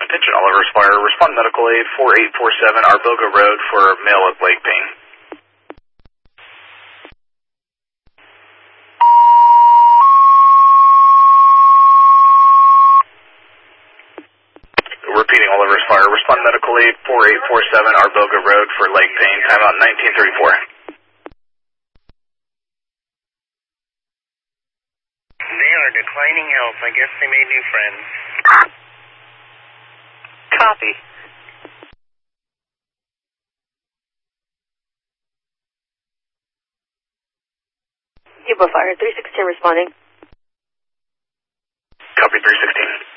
Attention Oliver's Fire, respond medical aid 4847 Arboga Road for male with leg pain. Repeating Oliver's Fire, respond medical aid 4847 Arboga Road for leg pain, timeout 1934. They are declining health. I guess they made new friends. Copy. Yuba Fire, 316 responding. Copy 316.